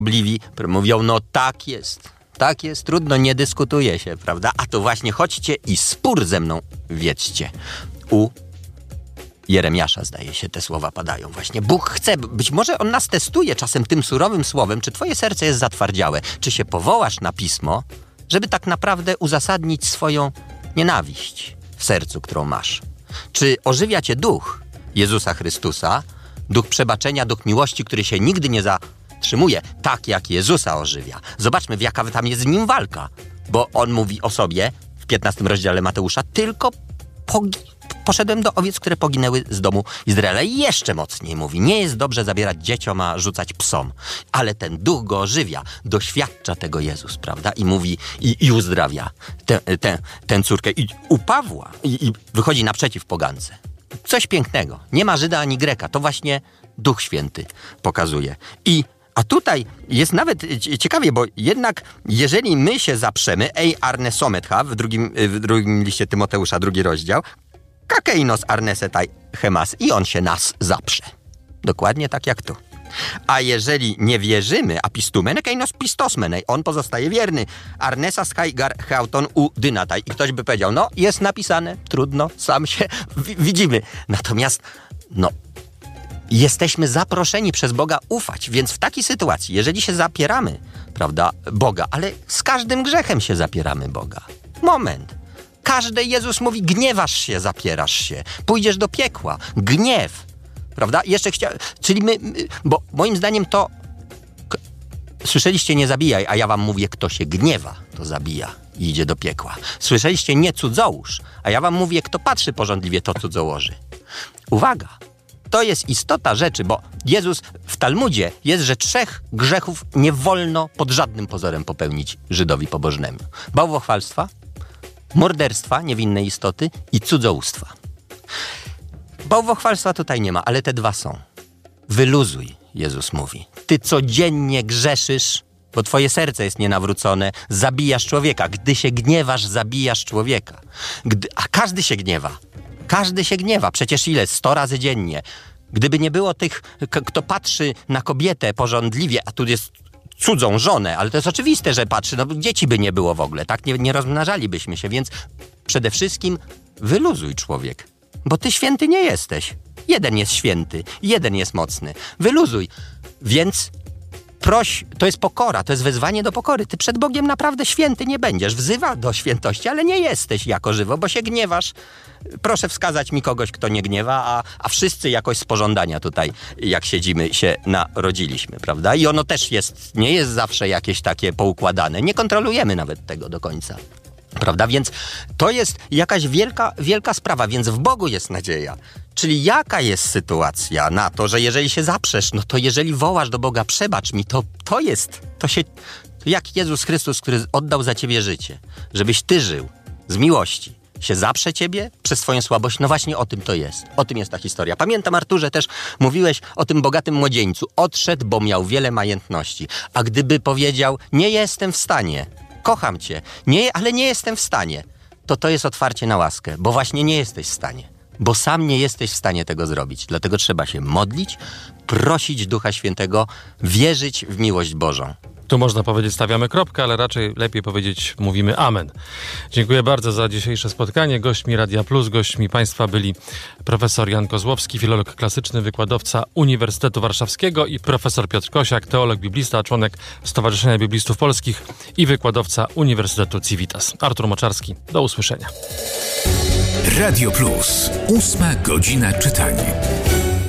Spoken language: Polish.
Bliwi mówią, no tak jest, trudno, nie dyskutuje się, prawda? A to właśnie chodźcie i spór ze mną wiedźcie. U Jeremiasza, zdaje się, te słowa padają właśnie. Bóg chce, być może On nas testuje czasem tym surowym słowem, czy twoje serce jest zatwardziałe, czy się powołasz na Pismo, żeby tak naprawdę uzasadnić swoją nienawiść w sercu, którą masz. Czy ożywia cię duch Jezusa Chrystusa, duch przebaczenia, duch miłości, który się nigdy nie zatrzymuje, tak jak Jezusa ożywia. Zobaczmy, jaka tam jest z nim walka, bo on mówi o sobie w 15 rozdziale Mateusza, tylko poszedłem do owiec, które poginęły z domu Izraela. I jeszcze mocniej mówi, nie jest dobrze zabierać dzieciom, a rzucać psom. Ale ten duch go ożywia, doświadcza tego Jezus, prawda? I mówi, i uzdrawia tę córkę. I u Pawła i wychodzi naprzeciw pogance. Coś pięknego. Nie ma Żyda ani Greka. To właśnie Duch Święty pokazuje. A tutaj jest nawet ciekawie, bo jednak jeżeli my się zaprzemy, arne sometha, w drugim liście Tymoteusza, 2 rozdział, kakeinos arnesetai hemas, i on się nas zaprze. Dokładnie tak jak tu. A jeżeli nie wierzymy, apistumen, keinos pistosmenej, on pozostaje wierny. Arnesas kai gar heauton u dynatai. I ktoś by powiedział, no jest napisane, trudno, sam się widzimy. Natomiast, jesteśmy zaproszeni przez Boga ufać, więc w takiej sytuacji, jeżeli się zapieramy, prawda, Boga, ale z każdym grzechem się zapieramy Boga. Moment. Jezus mówi, gniewasz się, zapierasz się, pójdziesz do piekła. Gniew, prawda? Czyli bo moim zdaniem to słyszeliście, nie zabijaj, a ja wam mówię, kto się gniewa, to zabija i idzie do piekła. Słyszeliście, nie cudzołóż, a ja wam mówię, kto patrzy pożądliwie, to cudzołoży. Uwaga! To jest istota rzeczy, bo Jezus w Talmudzie jest, że 3 grzechów nie wolno pod żadnym pozorem popełnić Żydowi pobożnemu. Bałwochwalstwa, morderstwa niewinnej istoty i cudzołóstwa. Bałwochwalstwa tutaj nie ma, ale te 2 są. Wyluzuj, Jezus mówi. Ty codziennie grzeszysz, bo twoje serce jest nienawrócone, zabijasz człowieka. Gdy się gniewasz, zabijasz człowieka. A każdy się gniewa. Każdy się gniewa. Przecież ile? 100 razy dziennie. Gdyby nie było tych, kto patrzy na kobietę pożądliwie, a tu jest cudzą żonę, ale to jest oczywiste, że patrzy, dzieci by nie było w ogóle, tak? Nie rozmnażalibyśmy się, więc przede wszystkim wyluzuj, człowiek, bo ty święty nie jesteś. Jeden jest święty, jeden jest mocny. Wyluzuj. Więc proś, to jest pokora, to jest wezwanie do pokory. Ty przed Bogiem naprawdę święty nie będziesz. Wzywa do świętości, ale nie jesteś jako żywo, bo się gniewasz. Proszę wskazać mi kogoś, kto nie gniewa, a wszyscy jakoś z pożądania tutaj, jak siedzimy, się narodziliśmy, prawda? I ono też nie jest zawsze jakieś takie poukładane. Nie kontrolujemy nawet tego do końca, prawda? Więc to jest jakaś wielka sprawa, więc w Bogu jest nadzieja. Czyli jaka jest sytuacja na to, że jeżeli się zaprzesz, to jeżeli wołasz do Boga, przebacz mi, to jak Jezus Chrystus, który oddał za ciebie życie, żebyś ty żył z miłości, się zaprze ciebie przez swoją słabość, właśnie o tym to jest. O tym jest ta historia. Pamiętam, Arturze, też mówiłeś o tym bogatym młodzieńcu. Odszedł, bo miał wiele majątności. A gdyby powiedział, nie jestem w stanie, kocham cię, ale nie jestem w stanie, to jest otwarcie na łaskę, bo właśnie nie jesteś w stanie. Bo sam nie jesteś w stanie tego zrobić. Dlatego trzeba się modlić, prosić Ducha Świętego, wierzyć w miłość Bożą. Tu można powiedzieć, stawiamy kropkę, ale raczej lepiej powiedzieć, mówimy amen. Dziękuję bardzo za dzisiejsze spotkanie. Gośćmi Radia Plus, gośćmi Państwa byli profesor Jan Kozłowski, filolog klasyczny, wykładowca Uniwersytetu Warszawskiego, i profesor Piotr Kosiak, teolog biblista, członek Stowarzyszenia Biblistów Polskich i wykładowca Uniwersytetu Civitas. Artur Moczarski, do usłyszenia. Radio Plus, 8 godzina czytania.